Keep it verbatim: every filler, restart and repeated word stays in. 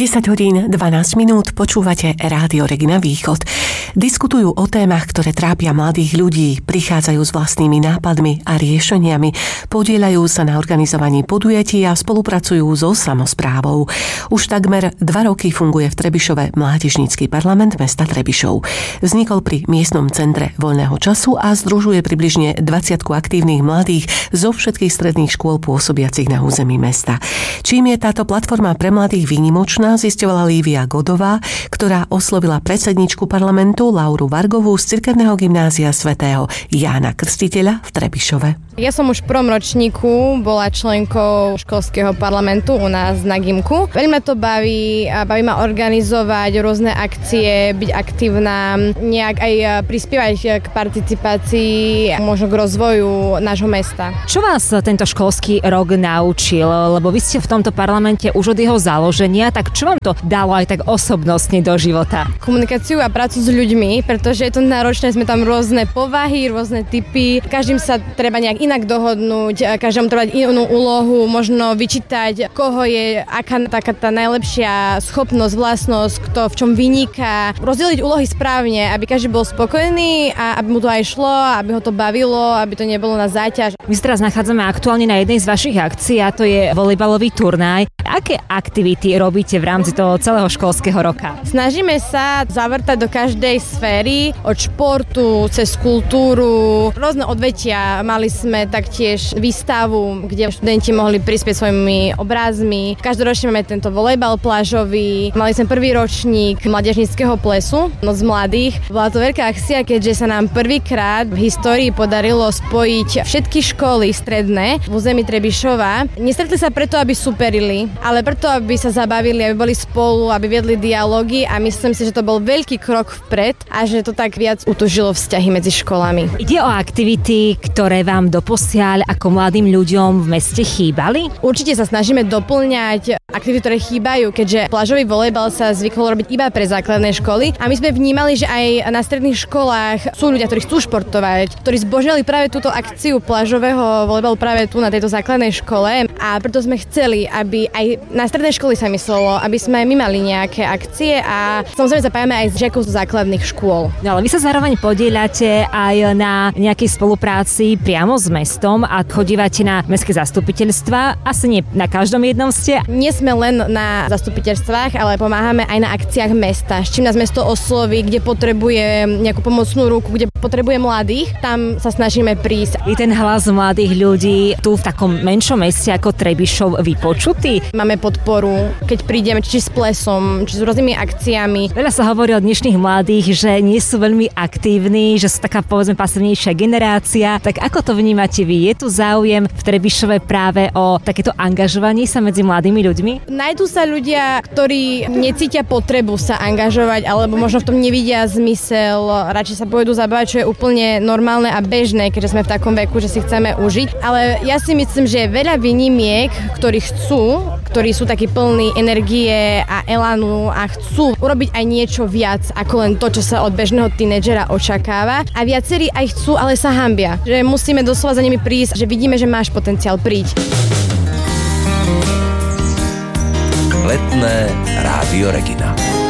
desať hodín dvanásť minút, počúvate Rádio Regina Východ. Diskutujú o témach, ktoré trápia mladých ľudí, prichádzajú s vlastnými nápadmi a riešeniami, podieľajú sa na organizovaní podujatí a spolupracujú so samosprávou. Už takmer dva roky funguje v Trebišove Mládežnícky parlament mesta Trebišov. Vznikol pri miestnom centre voľného času a združuje približne dvadsať aktívnych mladých zo všetkých stredných škôl pôsobiacich na území mesta. Čím je táto platforma pre mladých výnimočná, zisťovala Lívia Godová, ktorá oslovila predsedničku parlamentu Lauru Vargovú z cirkevného gymnázia svätého Jána Krstiteľa v Trebišove. Ja som už v prvom ročníku bola členkou školského parlamentu u nás na gymku. Veľmi ma to baví a baví ma organizovať rôzne akcie, byť aktívna, nejak aj prispievať k participácii a možno k rozvoju nášho mesta. Čo vás tento školský rok naučil? Lebo vy ste v tomto parlamente už od jeho založenia, tak čo vám to dalo aj tak osobnostne do života? Komunikáciu a prácu s ľuďmi, pretože je to náročné, sme tam rôzne povahy, rôzne typy, každým sa treba nejak inak dohodnúť, každému treba dať inú úlohu, možno vyčítať, koho je aká taká tá najlepšia schopnosť, vlastnosť, kto v čom vyniká, rozdeliť úlohy správne, aby každý bol spokojný a aby mu to aj šlo, aby ho to bavilo, aby to nebolo na záťaž. My sa teraz nachádzame aktuálne na jednej z vašich akcií a to je volejbalový turnaj. Aké aktivity robíte v rámci toho celého školského roka? Snažíme sa zavrtať do každej sféry, od športu cez kultúru, rôzne odvetia. Mali sme taktiež výstavu, kde študenti mohli prispieť svojimi obrázmi. Každoročne máme tento volejbal plážový. Mali sme prvý ročník mládežníckeho plesu, Noc mladých. Bola to veľká akcia, keďže sa nám prvýkrát v histórii podarilo spojiť všetky školy stredné v území Trebišova. Nestretli sa preto, aby superili, ale preto, aby sa zabavili, aby boli spolu, aby viedli dialógy a myslím si, že to bol veľký krok vpred a že to tak viac utužilo vzťahy medzi školami. Ide o aktivity, ktoré vám doposiaľ ako mladým ľuďom v meste chýbali? Určite sa snažíme doplňať aktivity, ktoré chýbajú, keďže plážový volejbal sa zvykol robiť iba pre základné školy a my sme vnímali, že aj na stredných školách sú ľudia, ktorí chcú športovať, ktorí zbožňovali práve túto akciu plážového volejbalu práve tu na tejto základnej škole a preto sme chceli, aby aj na strednej školy sa myslelo, aby sme aj my mali nejaké akcie a samozrejme zapájame aj z žiakov zo základných škôl. No ale vy sa zároveň podieľate aj na nejakej spolupráci priamo s mestom a chodívate na mestské zastupiteľstvá. Asi nie na každom jednom ste. Nie sme len na zastupiteľstvách, ale pomáhame aj na akciách mesta. S čím nás mesto osloví, kde potrebuje nejakú pomocnú ruku, kde potrebuje mladých, tam sa snažíme prísť. Je ten hlas mladých ľudí tu v takom menšom meste ako Trebišov vypočutý? Máme podporu, keď prídeme či s plesom, či s rôznymi akciami. Veľa sa hovorí o dnešných mladých, že nie sú veľmi aktívni, že sú taká povedzme pasívnejšia generácia. Tak ako to vnímate vy? Je tu záujem v Trebišove práve o takéto angažovanie sa medzi mladými ľuďmi? Nájdú sa ľudia, ktorí necítia potrebu sa angažovať alebo možno v tom nevidia zmysel, radšej sa pôjdu zabávať, čo je úplne normálne a bežné, keďže sme v takom veku, že si chceme užiť. Ale ja si myslím, že je veľa výnimiek, ktorí chcú, ktorí sú takí plní energie a elánu a chcú urobiť aj niečo viac ako len to, čo sa od bežného tínedžera očakáva. A viacerí aj chcú, ale sa hanbia. Že musíme doslova za nimi prísť, že vidíme, že máš potenciál, príď. Letné Rádio Regina.